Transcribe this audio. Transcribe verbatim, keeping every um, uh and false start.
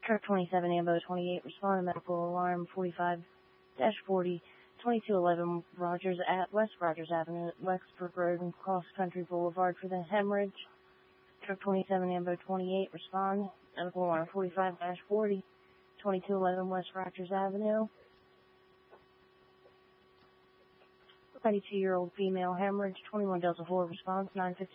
Truck twenty-seven, Ambo twenty-eight, respond to medical alarm forty-five dash forty, twenty-two eleven Rogers at West Rogers Avenue, Wexford Road and Cross Country Boulevard for the hemorrhage. Truck twenty-seven, Ambo twenty-eight, respond, medical alarm forty-five dash forty, twenty-two eleven West Rogers Avenue. ninety-two-year-old female hemorrhage, twenty-one Delta four, response, nine fifty.